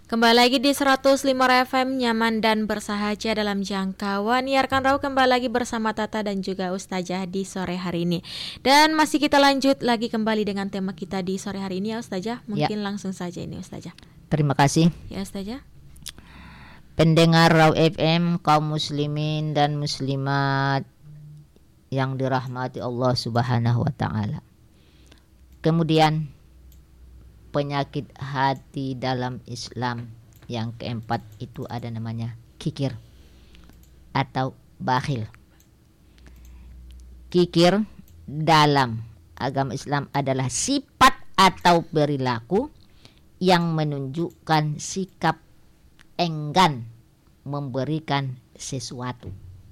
Kembali lagi di 105 FM nyaman dan bersahaja dalam jangkauan Yarkan Rau. Kembali lagi bersama Tata dan juga Ustazah di sore hari ini. Dan masih kita lanjut lagi kembali dengan tema kita di sore hari ini ya Ustazah. Mungkin langsung saja ini Ustazah. Terima kasih. Ya Ustazah. Pendengar Rau FM, kaum muslimin dan muslimat yang dirahmati Allah Subhanahu wa taala. Kemudian penyakit hati dalam Islam yang keempat itu ada namanya kikir atau bakhil. Kikir dalam agama Islam adalah sifat atau perilaku yang menunjukkan sikap enggan memberikan sesuatu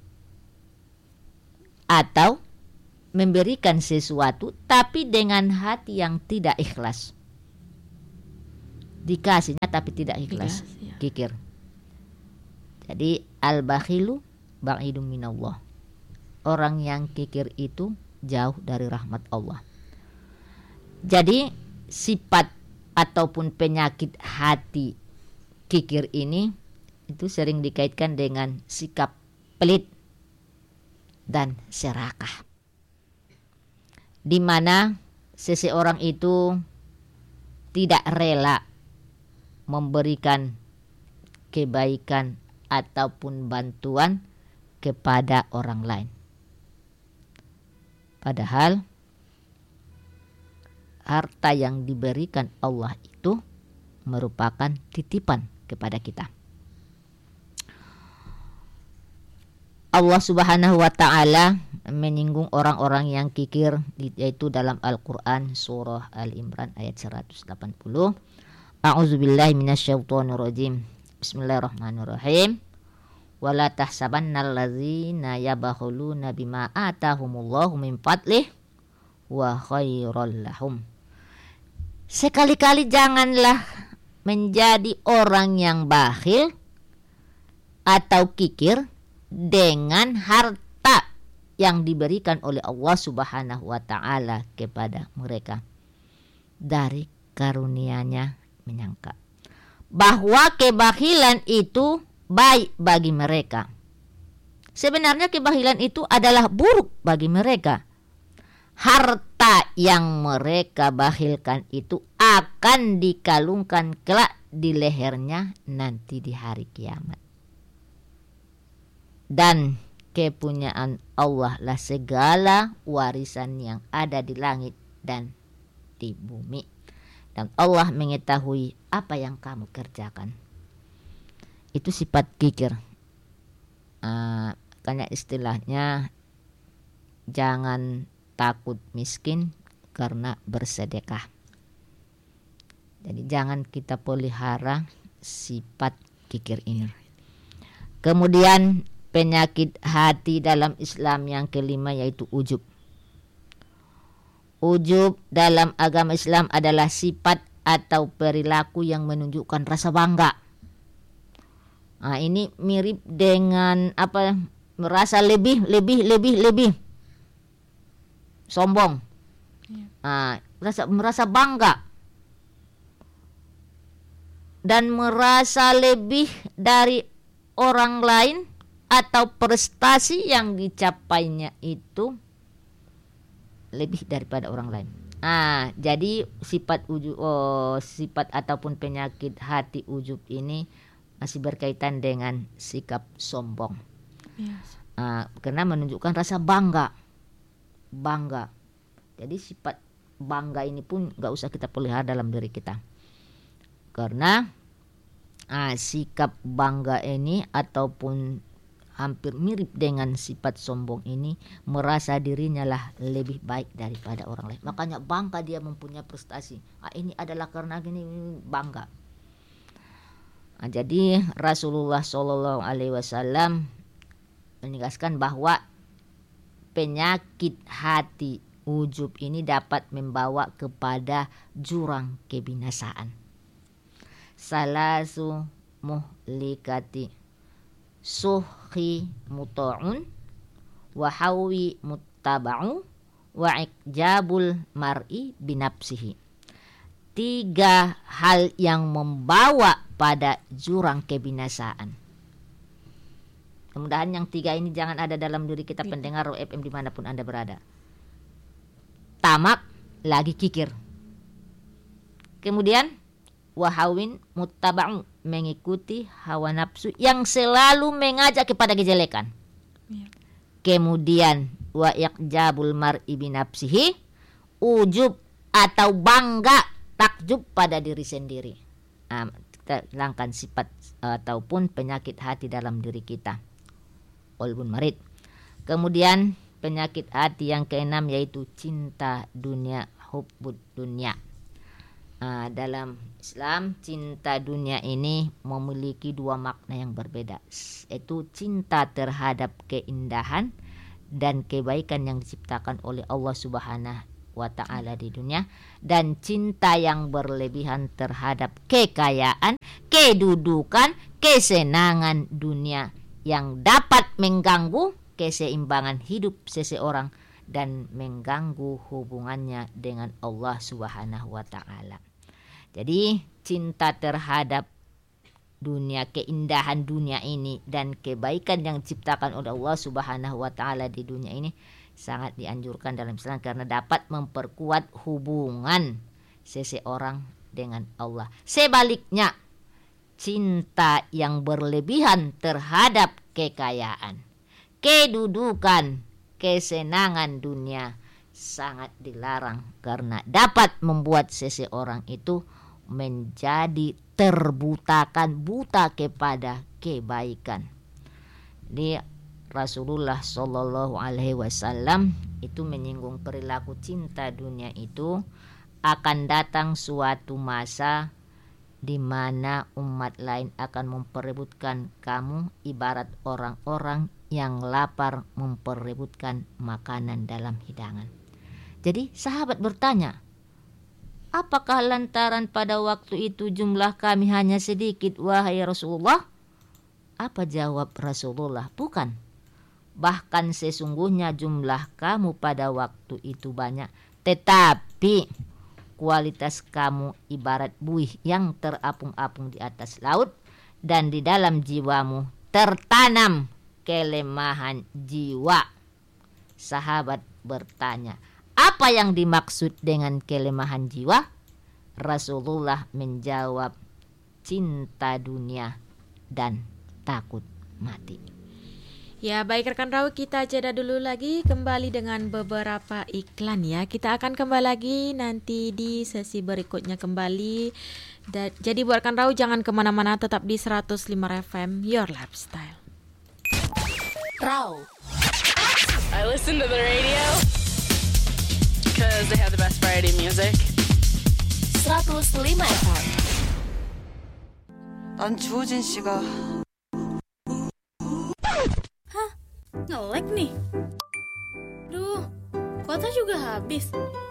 atau memberikan sesuatu tapi dengan hati yang tidak ikhlas. Dikasihnya tapi tidak ikhlas. Kikir. Jadi al-bakhilu ba'idun minallah. Orang yang kikir itu jauh dari rahmat Allah. Jadi sifat ataupun penyakit hati kikir ini itu sering dikaitkan dengan sikap pelit dan serakah, di mana seseorang itu tidak rela memberikan kebaikan ataupun bantuan kepada orang lain. Padahal harta yang diberikan Allah itu merupakan titipan kepada kita. Allah Subhanahu wa taala menyinggung orang-orang yang kikir yaitu dalam Al-Qur'an surah Al-Imran ayat 180. A'udzubillahi minasyaitonirrajim. Bismillahirrahmanirrahim. Wala tahsabannal ladzina yabakhuluna bima atahumullahu min fadlih wa khairal lahum. Sekali-kali janganlah menjadi orang yang bakhil atau kikir dengan harta yang diberikan oleh Allah Subhanahu wa taala kepada mereka. Dari karunia-Nya menyangka bahwa kebakhilan itu baik bagi mereka. Sebenarnya kebakhilan itu adalah buruk bagi mereka. Harta yang mereka bakhilkan itu akan dikalungkan kelak di lehernya nanti di hari kiamat. Dan kepunyaan Allah lah segala warisan yang ada di langit dan di bumi. Dan Allah mengetahui apa yang kamu kerjakan. Itu sifat kikir. Karena istilahnya jangan takut miskin karena bersedekah. Jadi jangan kita pelihara sifat kikir ini. Kemudian penyakit hati dalam Islam yang kelima yaitu ujub. Ujub dalam agama Islam adalah sifat atau perilaku yang menunjukkan rasa bangga. Ini mirip dengan merasa lebih sombong. Merasa bangga dan merasa lebih dari orang lain atau prestasi yang dicapainya itu lebih daripada orang lain. Jadi sifat ataupun penyakit hati ujub ini masih berkaitan dengan sikap sombong. Yes. Karena menunjukkan rasa bangga. Jadi sifat bangga ini pun nggak usah kita pelihara dalam diri kita. Karena sikap bangga ini ataupun hampir mirip dengan sifat sombong ini, merasa dirinya lah lebih baik daripada orang lain. Makanya bangga dia mempunyai prestasi. Ini adalah karena gini, bangga. Jadi Rasulullah Shallallahu Alaihi Wasallam menegaskan bahwa penyakit hati ujub ini dapat membawa kepada jurang kebinasaan. Salasu muhlikati suhi muta'un wa hawi muttaba'u wa ikjabul mar'i binapsihi. 3 hal yang membawa pada jurang kebinasaan. Mudah-mudahan yang 3 ini jangan ada dalam diri kita pendengar Roh FM dimanapun Anda berada. Tamak, lagi kikir. Kemudian wahawin muttaba'u, mengikuti hawa nafsu yang selalu mengajak kepada kejelekan. Kemudian wa yaqjabul mar'i bi nafsihi, ujub atau bangga, takjub pada diri sendiri. Kita hilangkan sifat ataupun penyakit hati dalam diri kita, qalbun marid. Kemudian penyakit hati yang keenam yaitu cinta dunia, hubbud dunia. Dalam Islam cinta dunia ini memiliki 2 makna yang berbeda, yaitu cinta terhadap keindahan dan kebaikan yang diciptakan oleh Allah Subhanahu wa ta'ala di dunia, dan cinta yang berlebihan terhadap kekayaan, kedudukan, kesenangan dunia yang dapat mengganggu keseimbangan hidup seseorang dan mengganggu hubungannya dengan Allah Subhanahu wa ta'ala. Jadi cinta terhadap dunia, keindahan dunia ini dan kebaikan yang diciptakan oleh Allah Subhanahu wa ta'ala di dunia ini sangat dianjurkan dalam Islam karena dapat memperkuat hubungan seseorang dengan Allah. Sebaliknya, cinta yang berlebihan terhadap kekayaan, kedudukan, kesenangan dunia sangat dilarang karena dapat membuat seseorang itu menjadi buta kepada kebaikan. Di Rasulullah Shallallahu Alaihi Wasallam itu menyinggung perilaku cinta dunia itu akan datang suatu masa di mana umat lain akan memperebutkan kamu ibarat orang-orang yang lapar memperebutkan makanan dalam hidangan. Jadi sahabat bertanya, apakah lantaran pada waktu itu jumlah kami hanya sedikit, wahai Rasulullah? Apa jawab Rasulullah? Bukan. Bahkan sesungguhnya jumlah kamu pada waktu itu banyak, tetapi kualitas kamu ibarat buih yang terapung-apung di atas laut, dan di dalam jiwamu tertanam kelemahan jiwa. Sahabat bertanya, apa yang dimaksud dengan kelemahan jiwa? Rasulullah menjawab, cinta dunia dan takut mati. Ya, baik rekan Rawi, kita jeda dulu lagi kembali dengan beberapa iklan ya. Kita akan kembali lagi nanti di sesi berikutnya kembali. Jadi buat rekan Rawi jangan kemana-mana, tetap di 105 FM Your Lifestyle. Raw. I listen to the radio because they have the best variety music. 105 FM. 난 주호진 씨가 nge-lag nih. Duh, kuota juga habis.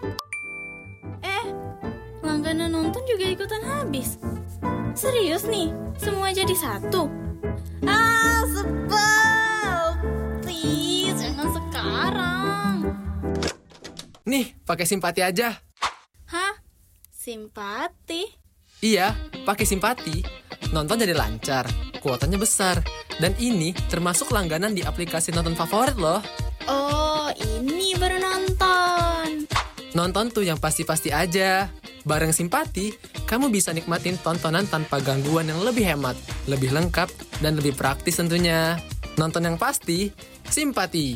Langganan nonton juga ikutan habis. Serius nih, semua jadi satu. Sebel. Please, jangan sekarang. Nih, pakai Simpati aja. Hah? Simpati? Iya, pakai Simpati. Nonton jadi lancar, kuotanya besar. Dan ini termasuk langganan di aplikasi nonton favorit loh. Oh, ini baru nonton. Nonton tuh yang pasti-pasti aja. Bareng Simpati, kamu bisa nikmatin tontonan tanpa gangguan yang lebih hemat, lebih lengkap, dan lebih praktis tentunya. Nonton yang pasti, Simpati.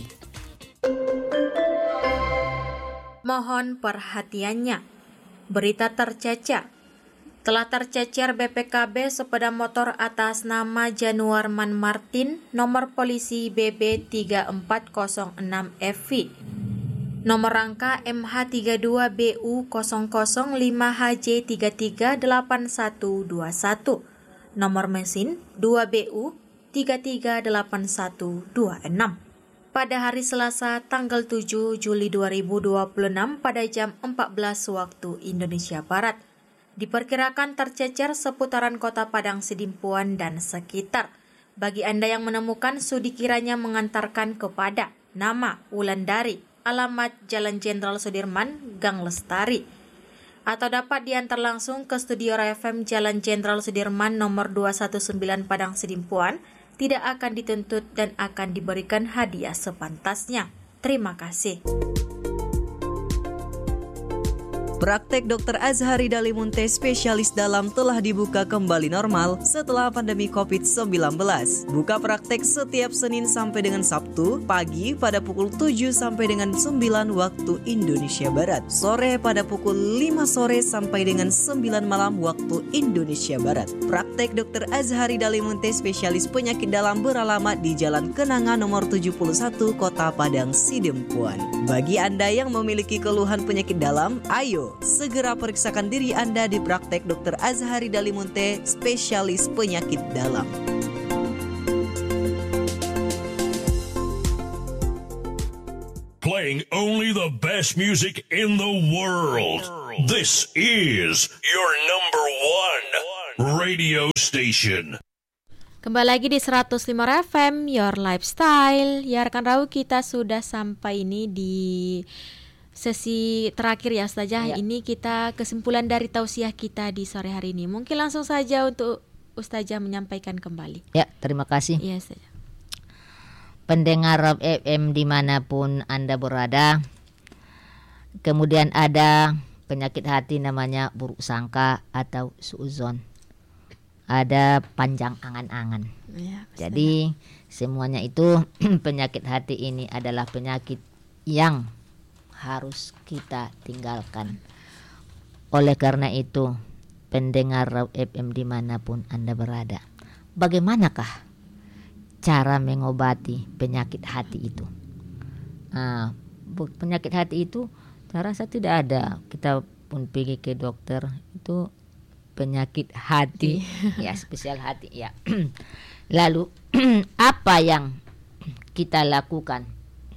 Mohon perhatiannya. Berita tercecer. Telah tercecer BPKB sepeda motor atas nama Januarman Martin, nomor polisi BB3406FV, nomor rangka MH32BU005HJ338121, nomor mesin 2BU338126. Pada hari Selasa tanggal 7 Juli 2026 pada jam 14 waktu Indonesia Barat. Diperkirakan tercecer seputaran kota Padang Sidimpuan dan sekitar. Bagi Anda yang menemukan, studi kiranya mengantarkan kepada nama Wulandari, alamat Jalan Jenderal Sudirman, Gang Lestari. atau dapat diantar langsung ke Studio Rai FM Jalan Jenderal Sudirman nomor 219 Padang Sidimpuan, tidak akan dituntut dan akan diberikan hadiah sepantasnya. Terima kasih. Praktek Dr. Azhari Dalimunte spesialis dalam telah dibuka kembali normal setelah pandemi COVID-19. Buka praktek setiap Senin sampai dengan Sabtu, pagi pada pukul 7 sampai dengan 9 waktu Indonesia Barat, sore pada pukul 5 sore sampai dengan 9 malam waktu Indonesia Barat. Praktek Dr. Azhari Dalimunte spesialis penyakit dalam beralamat di Jalan Kenanga nomor 71 Kota Padang Sidempuan. Bagi Anda yang memiliki keluhan penyakit dalam, ayo segera periksakan diri Anda di praktek Dr. Azhari Dalimunte, spesialis penyakit dalam. Playing only the best music in the world. This is your number one radio station. Kembali lagi di 105 FM, Your Lifestyle. Ya rekan Rau, kita sudah sampai ini di sesi terakhir ya Ustazah. Ini kita kesimpulan dari tausiah kita di sore hari ini. Mungkin langsung saja untuk Ustazah menyampaikan kembali. Ya, terima kasih. Iya Ustazah. Pendengar Rob FM dimanapun Anda berada, kemudian ada penyakit hati namanya buruk sangka atau suuzon, ada panjang angan-angan. Ya, jadi semuanya itu penyakit hati ini adalah penyakit yang harus kita tinggalkan. Oleh karena itu, pendengar Raw FM dimanapun Anda berada, bagaimanakah cara mengobati penyakit hati itu? Penyakit hati itu saya rasa tidak ada. Kita pun pergi ke dokter, itu penyakit hati, ya spesial hati ya. Lalu apa yang kita lakukan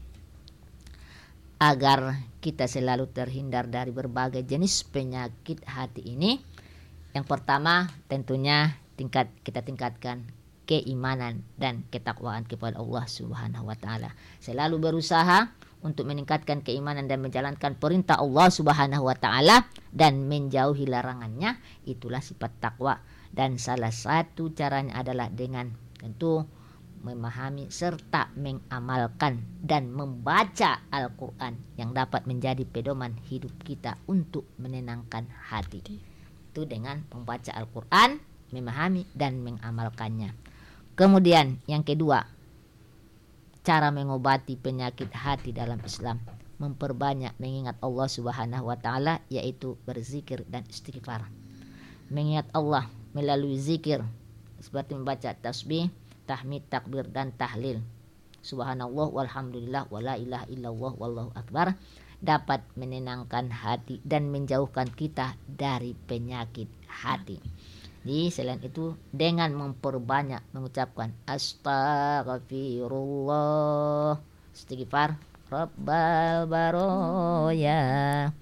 agar kita selalu terhindar dari berbagai jenis penyakit hati ini? Yang pertama tentunya kita tingkatkan keimanan dan ketakwaan kepada Allah Subhanahu wa taala. Selalu berusaha untuk meningkatkan keimanan dan menjalankan perintah Allah Subhanahu wa taala dan menjauhi larangannya. Itulah sifat takwa, dan salah satu caranya adalah dengan tentu memahami serta mengamalkan dan membaca Al-Quran yang dapat menjadi pedoman hidup kita untuk menenangkan hati. Itu dengan membaca Al-Quran, memahami dan mengamalkannya. Kemudian yang kedua, cara mengobati penyakit hati dalam Islam, memperbanyak mengingat Allah Subhanahu wa taala, yaitu berzikir dan istighfar. Mengingat Allah melalui zikir seperti membaca tasbih, tahmid, takbir dan tahlil. Subhanallah walhamdulillah wala ilaha illallah wallahu akbar dapat menenangkan hati dan menjauhkan kita dari penyakit hati. Jadi selain itu dengan memperbanyak mengucapkan astaghfirullah, istighfar, rabbal baroya,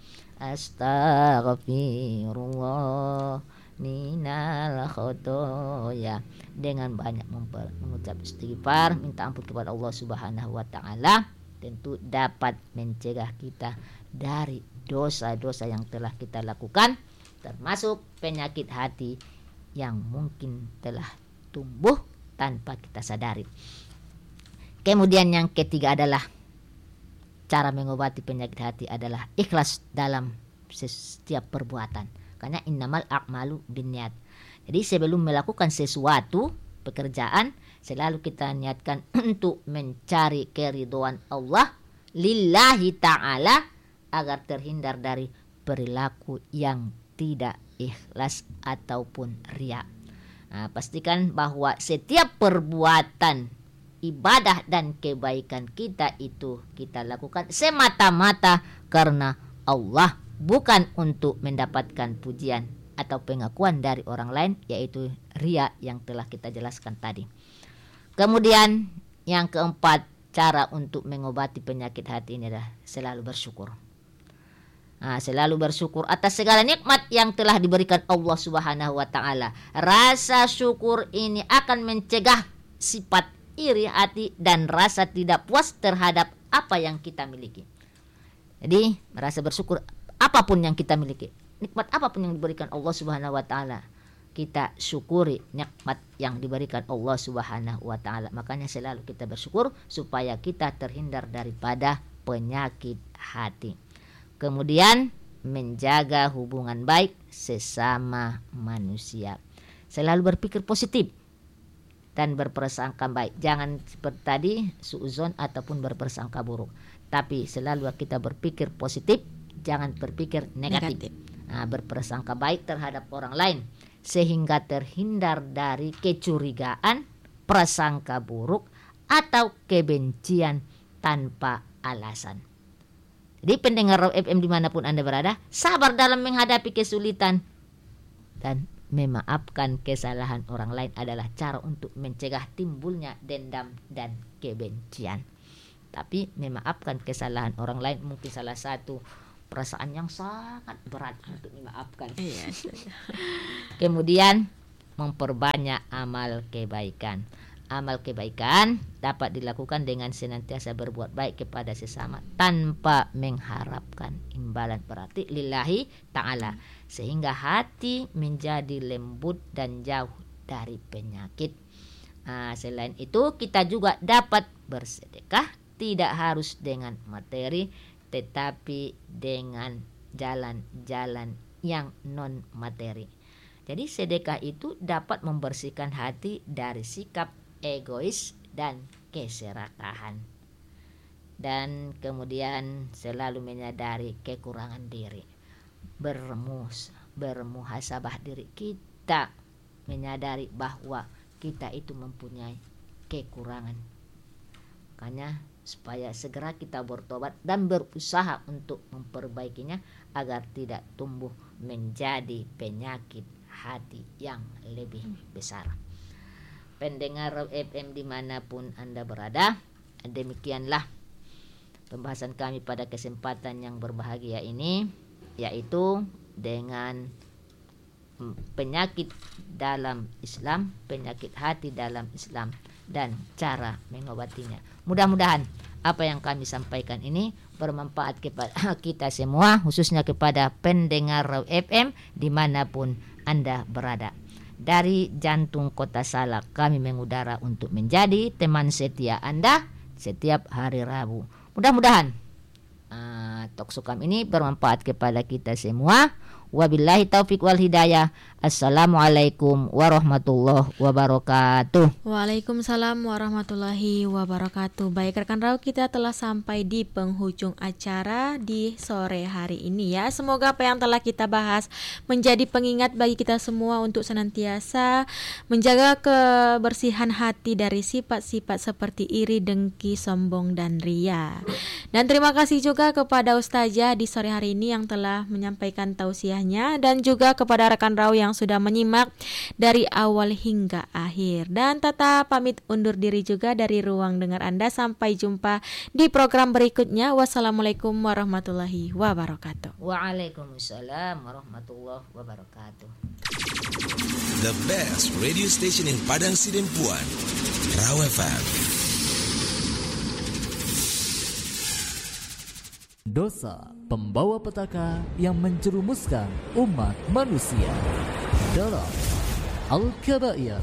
astaghfirullah minal khotoya. Dengan banyak mengucap istighfar, minta ampun kepada Allah Subhanahu wa taala, tentu dapat mencegah kita dari dosa-dosa yang telah kita lakukan, termasuk penyakit hati yang mungkin telah tumbuh tanpa kita sadari. Kemudian yang ketiga adalah cara mengobati penyakit hati adalah ikhlas dalam setiap perbuatan. Karena innamal a'malu binniyat. Jadi sebelum melakukan sesuatu pekerjaan, selalu kita niatkan untuk mencari keridhaan Allah lillahi ta'ala agar terhindar dari perilaku yang tidak ikhlas ataupun riya. Pastikan bahwa setiap perbuatan ibadah dan kebaikan kita itu kita lakukan semata-mata karena Allah, bukan untuk mendapatkan pujian atau pengakuan dari orang lain, yaitu riya yang telah kita jelaskan tadi. Kemudian yang keempat, cara untuk mengobati penyakit hati ini adalah selalu bersyukur. Selalu bersyukur atas segala nikmat yang telah diberikan Allah Subhanahu wa taala. Rasa syukur ini akan mencegah sifat iri hati dan rasa tidak puas terhadap apa yang kita miliki. Jadi merasa bersyukur apapun yang kita miliki, nikmat apapun yang diberikan Allah Subhanahu wa taala, kita syukuri nikmat yang diberikan Allah Subhanahu wa taala. Makanya selalu kita bersyukur supaya kita terhindar daripada penyakit hati. Kemudian menjaga hubungan baik sesama manusia. Selalu berpikir positif dan berprasangka baik. Jangan seperti tadi suuzon ataupun berprasangka buruk. Tapi selalu kita berpikir positif, jangan berpikir negatif. Nah, berprasangka baik terhadap orang lain sehingga terhindar dari kecurigaan, prasangka buruk atau kebencian tanpa alasan. Jadi pendengar Raw FM dimanapun Anda berada, sabar dalam menghadapi kesulitan dan memaafkan kesalahan orang lain adalah cara untuk mencegah timbulnya dendam dan kebencian. Tapi memaafkan kesalahan orang lain mungkin salah satu perasaan yang sangat berat untuk dimaafkan. Kemudian memperbanyak amal kebaikan. Amal kebaikan dapat dilakukan dengan senantiasa berbuat baik kepada sesama tanpa mengharapkan imbalan, berarti lillahi ta'ala, sehingga hati menjadi lembut dan jauh dari penyakit. Selain itu kita juga dapat bersedekah, tidak harus dengan materi tetapi dengan jalan-jalan yang non materi. Jadi sedekah itu dapat membersihkan hati dari sikap egois dan keserakahan. Dan kemudian selalu menyadari kekurangan diri. Bermuhasabah diri. Kita menyadari bahwa kita itu mempunyai kekurangan. Makanya supaya segera kita bertobat dan berusaha untuk memperbaikinya agar tidak tumbuh menjadi penyakit hati yang lebih besar. Pendengar FM dimanapun Anda berada, demikianlah pembahasan kami pada kesempatan yang berbahagia ini, yaitu dengan penyakit dalam Islam, penyakit hati dalam Islam dan cara mengobatinya. Mudah-mudahan apa yang kami sampaikan ini bermanfaat kepada kita semua, khususnya kepada pendengar Raw FM dimanapun Anda berada. Dari jantung kota Salak kami mengudara untuk menjadi teman setia Anda setiap hari Rabu. Mudah-mudahan talkshow kami ini bermanfaat kepada kita semua. Wabillahi taufiq wal hidayah. Assalamualaikum warahmatullahi wabarakatuh. Waalaikumsalam warahmatullahi wabarakatuh. Baik rekan Raw, kita telah sampai di penghujung acara di sore hari ini ya. Semoga apa yang telah kita bahas menjadi pengingat bagi kita semua untuk senantiasa menjaga kebersihan hati dari sifat-sifat seperti iri, dengki, sombong dan ria. Dan terima kasih juga kepada Ustazah di sore hari ini yang telah menyampaikan tausiah dan juga kepada rekan Raw yang sudah menyimak dari awal hingga akhir. Dan Tata pamit undur diri juga dari ruang dengar Anda. Sampai jumpa di program berikutnya. Wassalamualaikum warahmatullahi wabarakatuh. Waalaikumsalam warahmatullahi wabarakatuh. The best radio station in Padang Sidempuan, Raw FM. Dosa pembawa petaka yang menjerumuskan umat manusia dalam Al-Kabair.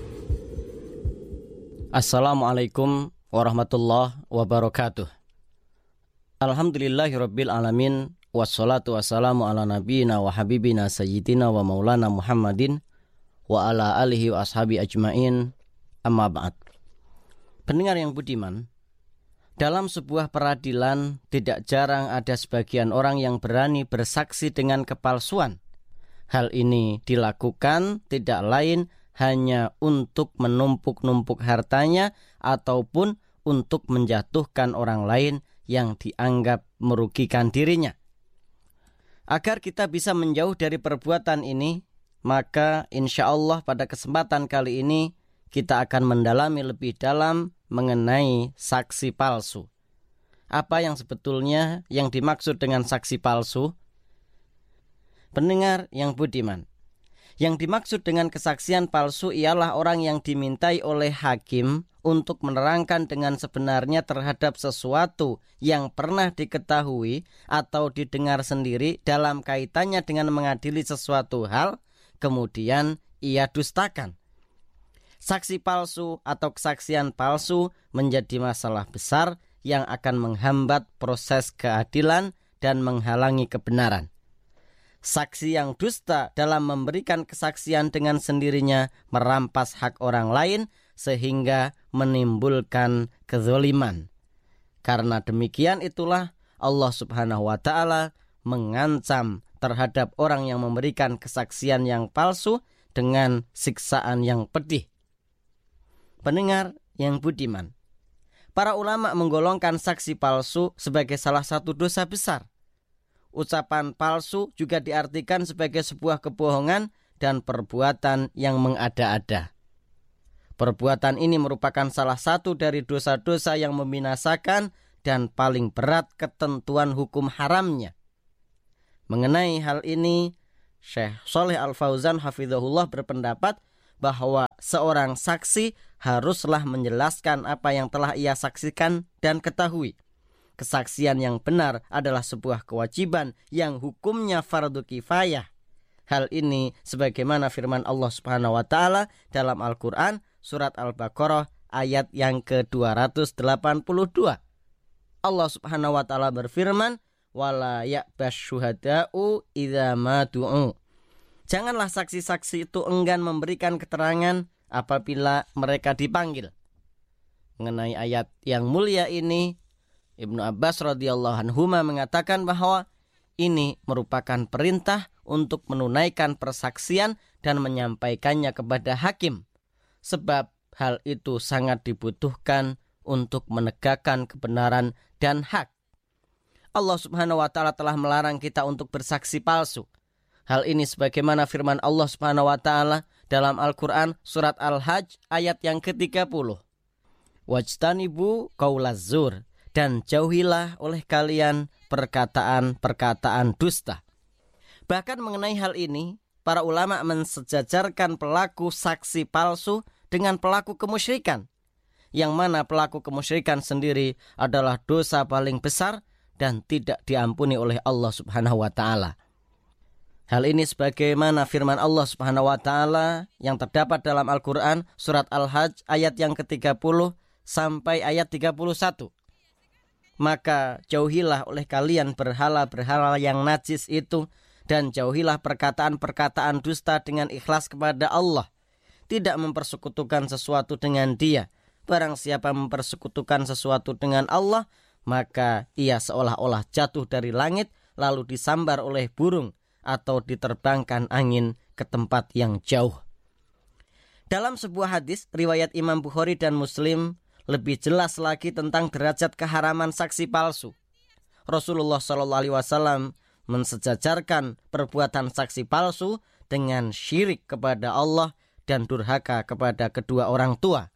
Assalamualaikum warahmatullahi wabarakatuh. Alhamdulillahirabbil alamin, wassalatu wassalamu ala nabiyyina wa habibina sayyidina wa maulana Muhammadin wa ala alihi wa ashabi ajmain, amma ba'd. Pendengar yang budiman, dalam sebuah peradilan tidak jarang ada sebagian orang yang berani bersaksi dengan kepalsuan. Hal ini dilakukan tidak lain hanya untuk menumpuk-numpuk hartanya ataupun untuk menjatuhkan orang lain yang dianggap merugikan dirinya. Agar kita bisa menjauh dari perbuatan ini, maka insya Allah pada kesempatan kali ini kita akan mendalami lebih dalam mengenai saksi palsu. Apa yang sebetulnya yang dimaksud dengan saksi palsu? Pendengar yang budiman, Yang dimaksud dengan kesaksian palsu ialah orang yang dimintai oleh hakim untuk menerangkan dengan sebenarnya terhadap sesuatu yang pernah diketahui atau didengar sendiri dalam kaitannya dengan mengadili sesuatu hal, kemudian ia dustakan. Saksi palsu atau kesaksian palsu menjadi masalah besar yang akan menghambat proses keadilan dan menghalangi kebenaran. Saksi yang dusta dalam memberikan kesaksian dengan sendirinya merampas hak orang lain sehingga menimbulkan kezaliman. Karena demikian itulah Allah Subhanahu wa taala mengancam terhadap orang yang memberikan kesaksian yang palsu dengan siksaan yang pedih. Pendengar yang budiman, para ulama menggolongkan saksi palsu sebagai salah satu dosa besar. Ucapan palsu juga diartikan sebagai sebuah kebohongan dan perbuatan yang mengada-ada. Perbuatan ini merupakan salah satu dari dosa-dosa yang membinasakan dan paling berat ketentuan hukum haramnya. Mengenai hal ini, Syekh Shalih Al-Fauzan hafizahullah berpendapat bahwa seorang saksi haruslah menjelaskan apa yang telah ia saksikan dan ketahui. Kesaksian yang benar adalah sebuah kewajiban yang hukumnya fardu kifayah. Hal ini sebagaimana firman Allah Subhanahu wa taala dalam Al-Qur'an surat Al-Baqarah ayat yang ke-282. Allah Subhanahu wa taala berfirman, "Wala ya'bas syuhada'u idza ma du'u." Janganlah saksi-saksi itu enggan memberikan keterangan apabila mereka dipanggil. Mengenai ayat yang mulia ini, Ibnu Abbas radhiyallahu anhuma mengatakan bahwa ini merupakan perintah untuk menunaikan persaksian dan menyampaikannya kepada hakim. Sebab hal itu sangat dibutuhkan untuk menegakkan kebenaran dan hak. Allah Subhanahu wa taala telah melarang kita untuk bersaksi palsu. Hal ini sebagaimana firman Allah Subhanahu wa taala dalam Al-Qur'an surat Al-Hajj ayat yang ke-30. Wajtanibu qaulaz zur, dan jauhilah oleh kalian perkataan-perkataan dusta. Bahkan mengenai hal ini, para ulama mensejajarkan pelaku saksi palsu dengan pelaku kemusyrikan, yang mana pelaku kemusyrikan sendiri adalah dosa paling besar dan tidak diampuni oleh Allah Subhanahu wa taala. Hal ini sebagaimana firman Allah Subhanahu wa taala yang terdapat dalam Al-Qur'an surat Al-Hajj ayat yang ke-30 sampai ayat 31. Maka jauhilah oleh kalian berhala-berhala yang najis itu, dan jauhilah perkataan-perkataan dusta dengan ikhlas kepada Allah. Tidak mempersekutukan sesuatu dengan Dia. Barang siapa mempersekutukan sesuatu dengan Allah, maka ia seolah-olah jatuh dari langit lalu disambar oleh burung atau diterbangkan angin ke tempat yang jauh. Dalam sebuah hadis riwayat Imam Bukhari dan Muslim, lebih jelas lagi tentang derajat keharaman saksi palsu. Rasulullah SAW mensejajarkan perbuatan saksi palsu dengan syirik kepada Allah dan durhaka kepada kedua orang tua.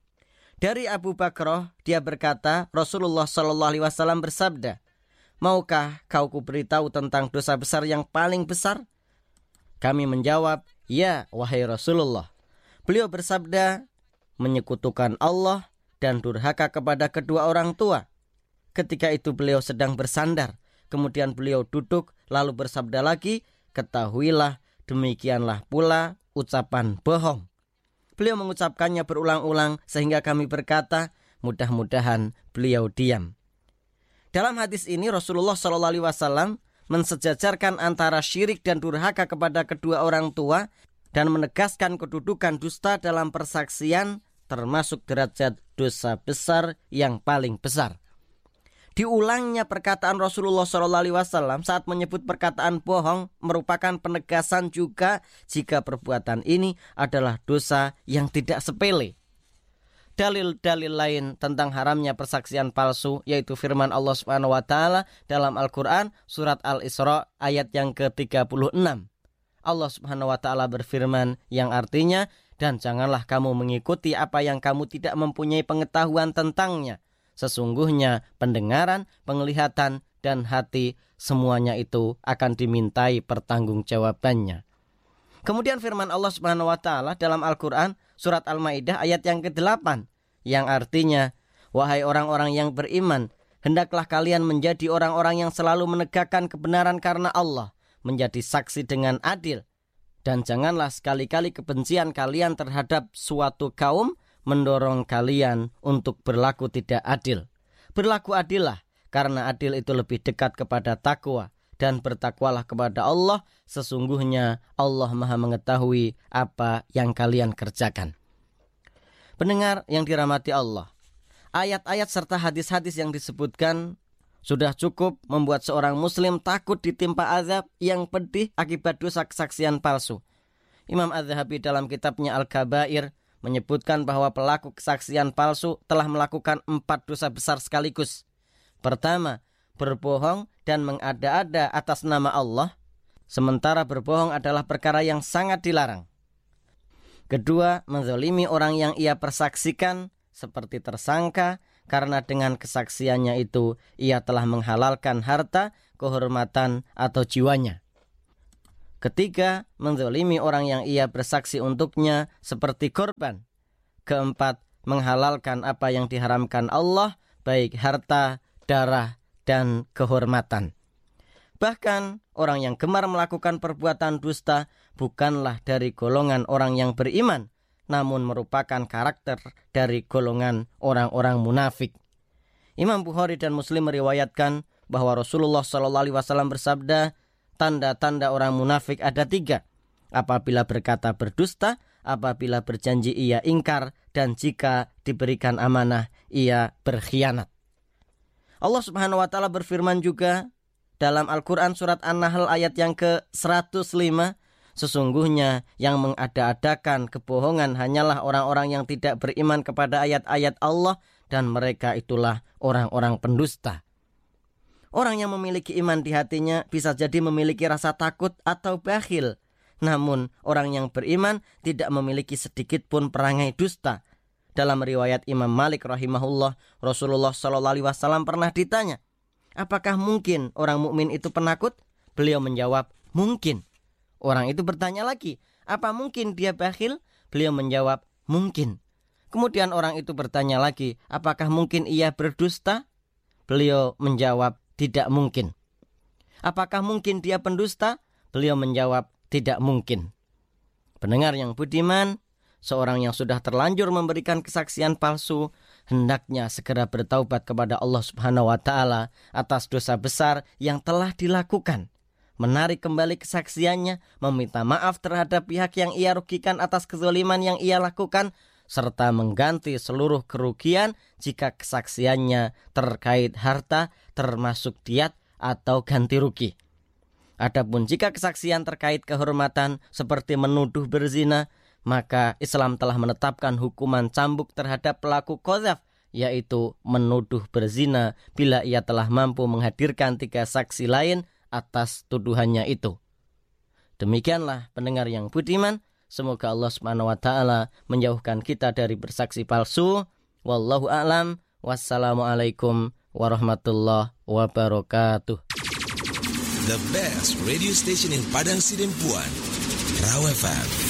Dari Abu Bakrah, dia berkata, Rasulullah SAW bersabda, "Maukah kau kuberitahu tentang dosa besar yang paling besar?" Kami menjawab, "Ya, wahai Rasulullah." Beliau bersabda, "Menyekutukan Allah dan durhaka kepada kedua orang tua." Ketika itu beliau sedang bersandar. Kemudian beliau duduk lalu bersabda lagi, "Ketahuilah demikianlah pula ucapan bohong." Beliau mengucapkannya berulang-ulang sehingga kami berkata, mudah-mudahan beliau diam. Dalam hadis ini Rasulullah SAW mensejajarkan antara syirik dan durhaka kepada kedua orang tua dan menegaskan kedudukan dusta dalam persaksian termasuk derajat dosa besar yang paling besar. Diulangnya perkataan Rasulullah SAW saat menyebut perkataan bohong merupakan penegasan juga jika perbuatan ini adalah dosa yang tidak sepele. Dalil-dalil lain tentang haramnya persaksian palsu yaitu firman Allah Subhanahu wa taala dalam Al-Qur'an surat Al-Isra ayat yang ke-36. Allah Subhanahu wa taala berfirman yang artinya, "Dan janganlah kamu mengikuti apa yang kamu tidak mempunyai pengetahuan tentangnya. Sesungguhnya pendengaran, penglihatan, dan hati semuanya itu akan dimintai pertanggungjawabannya." Kemudian firman Allah Subhanahu wa taala dalam Al-Qur'an surat Al-Maidah ayat yang ke-8 yang artinya, wahai orang-orang yang beriman, hendaklah kalian menjadi orang-orang yang selalu menegakkan kebenaran karena Allah, menjadi saksi dengan adil, dan janganlah sekali-kali kebencian kalian terhadap suatu kaum mendorong kalian untuk berlaku tidak adil. Berlaku adillah, karena adil itu lebih dekat kepada takwa, dan bertakwalah kepada Allah, sesungguhnya Allah Maha mengetahui apa yang kalian kerjakan. Pendengar yang dirahmati Allah, ayat-ayat serta hadis-hadis yang disebutkan sudah cukup membuat seorang muslim takut ditimpa azab yang pedih akibat dosa kesaksian palsu. Imam Az-Zahabi dalam kitabnya Al-Kabair menyebutkan bahwa pelaku kesaksian palsu telah melakukan 4 dosa besar sekaligus. Pertama, berbohong dan mengada-ada atas nama Allah, sementara berbohong adalah perkara yang sangat dilarang. Kedua, menzalimi orang yang ia persaksikan seperti tersangka, karena dengan kesaksiannya itu ia telah menghalalkan harta, kehormatan, atau jiwanya. Ketiga, menzalimi orang yang ia bersaksi untuknya seperti korban. Keempat, menghalalkan apa yang diharamkan Allah, baik harta, darah, dan kehormatan. Bahkan orang yang gemar melakukan perbuatan dusta bukanlah dari golongan orang yang beriman, namun merupakan karakter dari golongan orang-orang munafik. Imam Bukhari dan Muslim meriwayatkan bahwa Rasulullah SAW bersabda, tanda-tanda orang munafik ada 3. Apabila berkata berdusta, apabila berjanji ia ingkar, dan jika diberikan amanah ia berkhianat. Allah Subhanahu wa taala berfirman juga dalam Al-Qur'an surat An-Nahl ayat yang ke-105, sesungguhnya yang mengada-adakan kebohongan hanyalah orang-orang yang tidak beriman kepada ayat-ayat Allah, dan mereka itulah orang-orang pendusta. Orang yang memiliki iman di hatinya bisa jadi memiliki rasa takut atau bakhil. Namun orang yang beriman tidak memiliki sedikit pun perangai dusta. Dalam riwayat Imam Malik rahimahullah, Rasulullah SAW pernah ditanya, apakah mungkin orang mukmin itu penakut? Beliau menjawab, mungkin. Orang itu bertanya lagi, apa mungkin dia bakhil? Beliau menjawab, mungkin. Kemudian orang itu bertanya lagi, apakah mungkin ia berdusta? Beliau menjawab, tidak mungkin. Apakah mungkin dia pendusta? Beliau menjawab, tidak mungkin. Pendengar yang budiman, seorang yang sudah terlanjur memberikan kesaksian palsu hendaknya segera bertaubat kepada Allah Subhanahu wa taala atas dosa besar yang telah dilakukan, menarik kembali kesaksiannya, meminta maaf terhadap pihak yang ia rugikan atas kezaliman yang ia lakukan, serta mengganti seluruh kerugian jika kesaksiannya terkait harta termasuk diat atau ganti rugi. Adapun jika kesaksian terkait kehormatan seperti menuduh berzina, maka Islam telah menetapkan hukuman cambuk terhadap pelaku qadzaf, yaitu menuduh berzina bila ia telah mampu menghadirkan 3 saksi lain atas tuduhannya itu. Demikianlah pendengar yang budiman, semoga Allah Subhanahu wa taala menjauhkan kita dari bersaksi palsu. Wallahu a'lam. Wassalamualaikum warahmatullahi wabarakatuh. The best radio station in Padang Sidempuan, Raw FM.